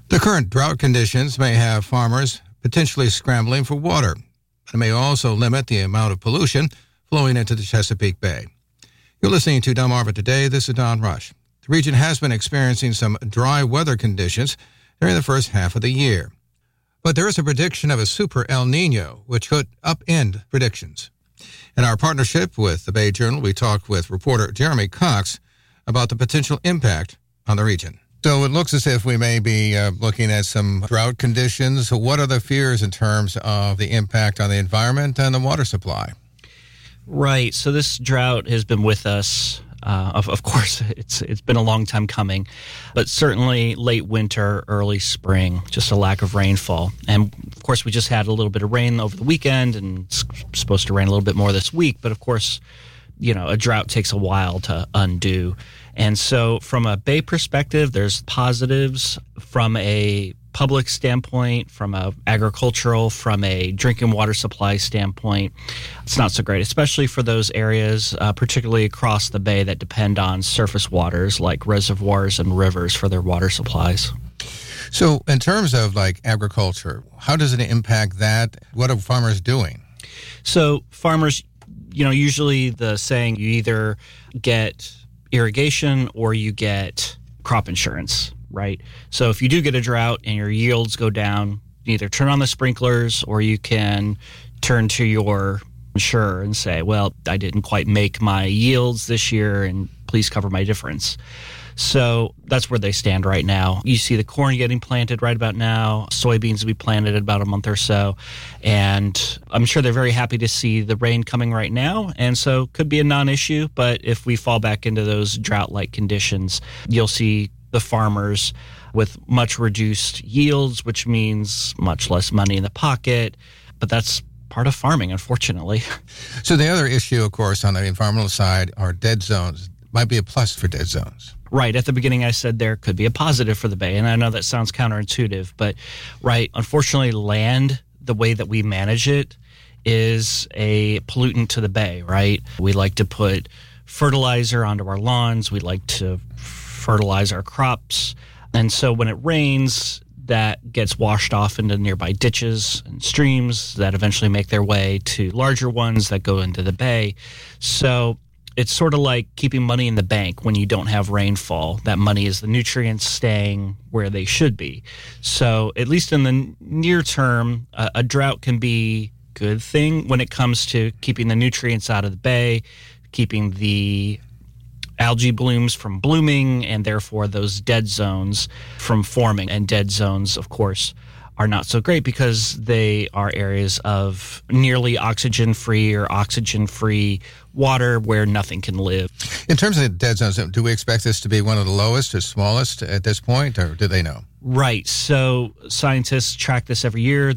The current drought conditions may have farmers potentially scrambling for water. It may also limit the amount of pollution flowing into the Chesapeake Bay. You're listening to Delmarva Today. This is Don Rush. The region has been experiencing some dry weather conditions during the first half of the year. But there is a prediction of a super El Nino, which could upend predictions. In our partnership with the Bay Journal, we talked with reporter Jeremy Cox about the potential impact on the region. So it looks as if we may be looking at some drought conditions. What are the fears in terms of the impact on the environment and the water supply? Right. So this drought has been with us. Of course, it's been a long time coming, but certainly late winter, early spring, just a lack of rainfall. And of course, we just had a little bit of rain over the weekend, and it's supposed to rain a little bit more this week. But of course, a drought takes a while to undo. And so from a Bay perspective, there's positives. From a public standpoint, from a agricultural, from a drinking water supply standpoint, it's not so great, especially for those areas, particularly across the Bay, that depend on surface waters like reservoirs and rivers for their water supplies. So in terms of agriculture, how does it impact that? What are farmers doing? So farmers, usually the saying, you either get irrigation or you get crop insurance, right? So if you do get a drought and your yields go down, you either turn on the sprinklers or you can turn to your insurer and say, well, I didn't quite make my yields this year and please cover my difference. So that's where they stand right now. You see the corn getting planted right about now. Soybeans will be planted in about a month or so. And I'm sure they're very happy to see the rain coming right now. And so could be a non-issue. But if we fall back into those drought-like conditions, you'll see the farmers with much reduced yields, which means much less money in the pocket. But that's part of farming, unfortunately. So the other issue, of course, on the environmental side are dead zones. Might be a plus for dead zones. Right. At the beginning, I said there could be a positive for the Bay. And I know that sounds counterintuitive, but right. Unfortunately, land, the way that we manage it, is a pollutant to the Bay, right? We like to put fertilizer onto our lawns. We like to fertilize our crops. And so when it rains, that gets washed off into nearby ditches and streams that eventually make their way to larger ones that go into the Bay. So it's sort of like keeping money in the bank when you don't have rainfall. That money is the nutrients staying where they should be. So at least in the near term, a drought can be a good thing when it comes to keeping the nutrients out of the Bay, keeping the algae blooms from blooming, and therefore those dead zones from forming. And dead zones, of course, are not so great because they are areas of nearly oxygen-free or oxygen-free water where nothing can live. In terms of the dead zones, do we expect this to be one of the lowest or smallest at this point, or do they know? Right. So scientists track this every year.